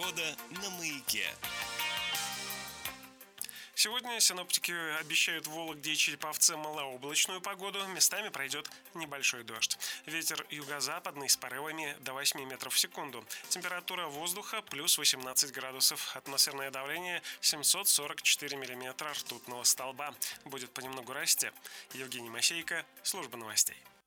Погода на маяке. Сегодня синоптики обещают в Вологде и Череповце малооблачную погоду, местами пройдет небольшой дождь. Ветер юго-западный с порывами до 8 метров в секунду. Температура воздуха плюс 18 градусов. Атмосферное давление 744 миллиметра ртутного столба. Будет понемногу расти. Евгений Мосейко, служба новостей.